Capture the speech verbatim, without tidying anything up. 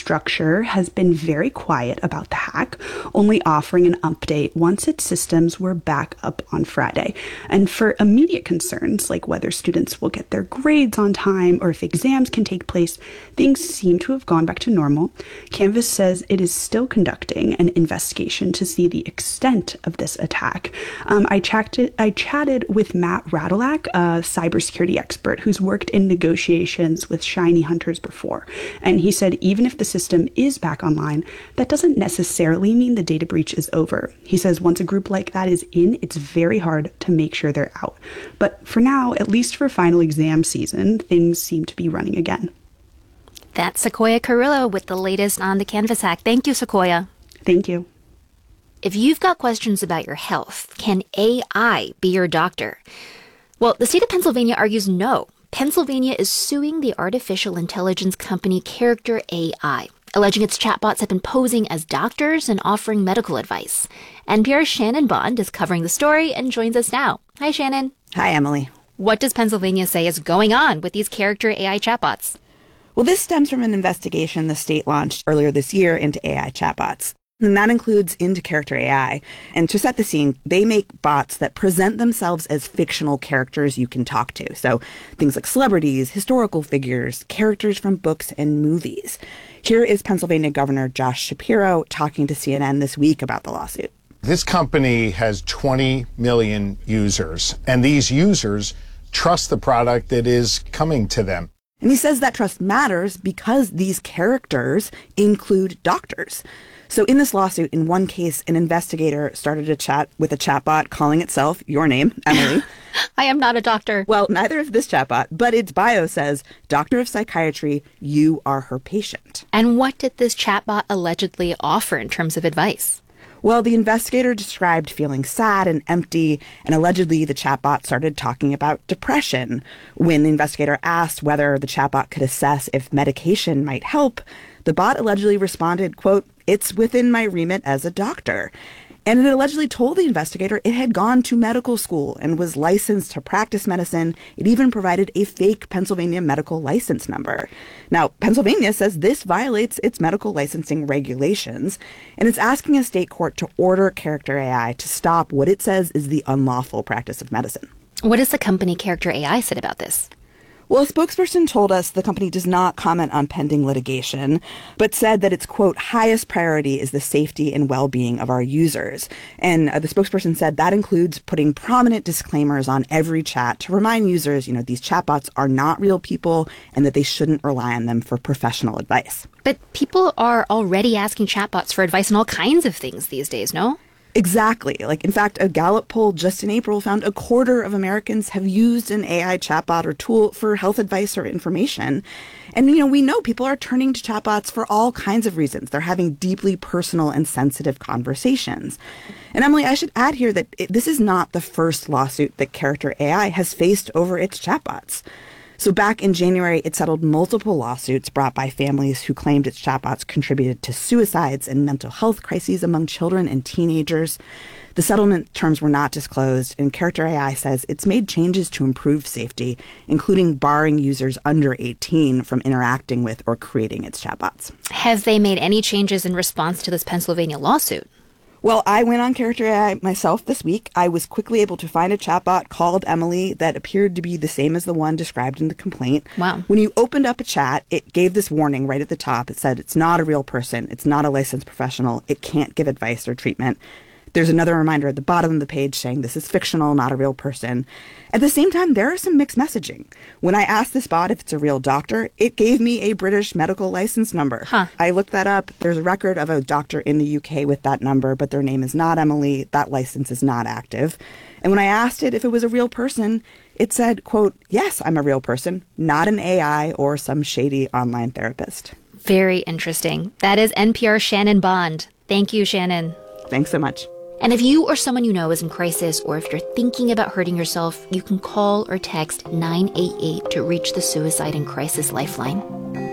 structure has been very quiet about the hack, only offering an update once its systems were back up on Friday. And for immediate concerns, like whether students will get their grades on time or if exams can take place, things seem to have gone back to normal. Canvas says it is still conducting an investigation to see the extent of this attack. Um, I, chatted, I chatted with Matt Radulak, a cybersecurity expert who's worked in negotiations with shiny hunters before. And he said even if the system is back online, that doesn't necessarily mean the data breach is over. He says once a group like that is in, it's very hard to make sure they're out. But for now, at least for final exam season, things seem to be running again. That's Sequoia Carrillo with the latest on the Canvas hack. Thank you, Sequoia. Thank you. If you've got questions about your health, can A I be your doctor? Well, the state of Pennsylvania argues no. Pennsylvania is suing the artificial intelligence company Character A I, alleging its chatbots have been posing as doctors and offering medical advice. N P R's Shannon Bond is covering the story and joins us now. Hi, Shannon. Hi, Emily. What does Pennsylvania say is going on with these Character A I chatbots? Well, this stems from an investigation the state launched earlier this year into A I chatbots. And that includes into Character A I. And to set the scene, they make bots that present themselves as fictional characters you can talk to. So things like celebrities, historical figures, characters from books and movies. Here is Pennsylvania Governor Josh Shapiro talking to C N N this week about the lawsuit. This company has twenty million users, and these users trust the product that is coming to them. And he says that trust matters because these characters include doctors. So in this lawsuit, in one case, an investigator started a chat with a chatbot calling itself your name, Emily. I am not a doctor. Well, neither is this chatbot, but its bio says, Doctor of Psychiatry, you are her patient. And what did this chatbot allegedly offer in terms of advice? Well, the investigator described feeling sad and empty, and allegedly the chatbot started talking about depression. When the investigator asked whether the chatbot could assess if medication might help, the bot allegedly responded, quote, "It's within my remit as a doctor." And it allegedly told the investigator it had gone to medical school and was licensed to practice medicine. It even provided a fake Pennsylvania medical license number. Now, Pennsylvania says this violates its medical licensing regulations, and it's asking a state court to order Character A I to stop what it says is the unlawful practice of medicine. What does the company Character A I said about this? Well, a spokesperson told us the company does not comment on pending litigation, but said that its, quote, highest priority is the safety and well-being of our users. And uh, the spokesperson said that includes putting prominent disclaimers on every chat to remind users, you know, these chatbots are not real people and that they shouldn't rely on them for professional advice. But people are already asking chatbots for advice on all kinds of things these days, no? Exactly. Like, in fact, a Gallup poll just in April found a quarter of Americans have used an A I chatbot or tool for health advice or information. And, you know, we know people are turning to chatbots for all kinds of reasons. They're having deeply personal and sensitive conversations. And Emily, I should add here that it, this is not the first lawsuit that Character A I has faced over its chatbots. So back in January, it settled multiple lawsuits brought by families who claimed its chatbots contributed to suicides and mental health crises among children and teenagers. The settlement terms were not disclosed, and Character A I says it's made changes to improve safety, including barring users under eighteen from interacting with or creating its chatbots. Have they made any changes in response to this Pennsylvania lawsuit? Well, I went on Character A I myself this week. I was quickly able to find a chatbot called Emily that appeared to be the same as the one described in the complaint. Wow. When you opened up a chat, it gave this warning right at the top. It said it's not a real person. It's not a licensed professional. It can't give advice or treatment. There's another reminder at the bottom of the page saying this is fictional, not a real person. At the same time, there is some mixed messaging. When I asked this bot if it's a real doctor, it gave me a British medical license number. Huh. I looked that up. There's a record of a doctor in the U K with that number, but their name is not Emily. That license is not active. And when I asked it if it was a real person, it said, quote, yes, I'm a real person, not an A I or some shady online therapist. Very interesting. That is N P R's Shannon Bond. Thank you, Shannon. Thanks so much. And if you or someone you know is in crisis, or if you're thinking about hurting yourself, you can call or text nine eight eight to reach the Suicide and Crisis Lifeline.